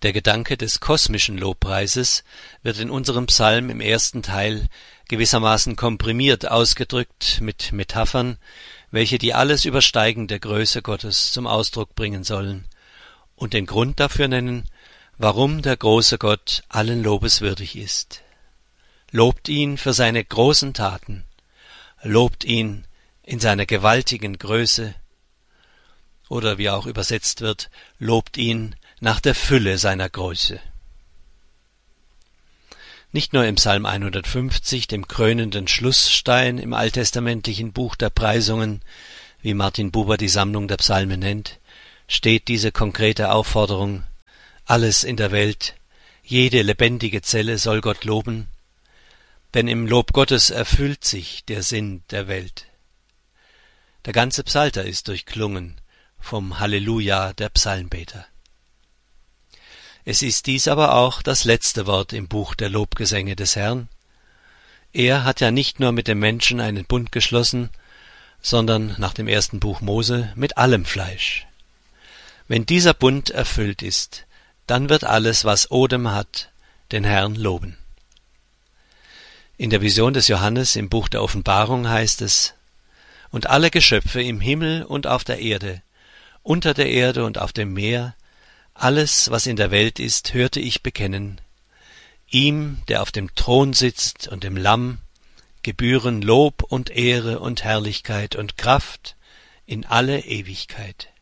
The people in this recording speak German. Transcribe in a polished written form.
Der Gedanke des kosmischen Lobpreises wird in unserem Psalm im ersten Teil gewissermaßen komprimiert ausgedrückt mit Metaphern, welche die alles übersteigende Größe Gottes zum Ausdruck bringen sollen und den Grund dafür nennen, warum der große Gott allen Lobes würdig ist. Lobt ihn für seine großen Taten, lobt ihn in seiner gewaltigen Größe, oder wie auch übersetzt wird, lobt ihn nach der Fülle seiner Größe. Nicht nur im Psalm 150, dem krönenden Schlussstein im alttestamentlichen Buch der Preisungen, wie Martin Buber die Sammlung der Psalmen nennt, steht diese konkrete Aufforderung: Alles in der Welt, jede lebendige Zelle soll Gott loben, denn im Lob Gottes erfüllt sich der Sinn der Welt. Der ganze Psalter ist durchklungen vom Halleluja der Psalmbeter. Es ist dies aber auch das letzte Wort im Buch der Lobgesänge des Herrn. Er hat ja nicht nur mit dem Menschen einen Bund geschlossen, sondern nach dem ersten Buch Mose mit allem Fleisch. Wenn dieser Bund erfüllt ist, dann wird alles, was Odem hat, den Herrn loben. In der Vision des Johannes im Buch der Offenbarung heißt es: Und alle Geschöpfe im Himmel und auf der Erde, unter der Erde und auf dem Meer, alles, was in der Welt ist, hörte ich bekennen: Ihm, der auf dem Thron sitzt, und dem Lamm, gebühren Lob und Ehre und Herrlichkeit und Kraft in alle Ewigkeit.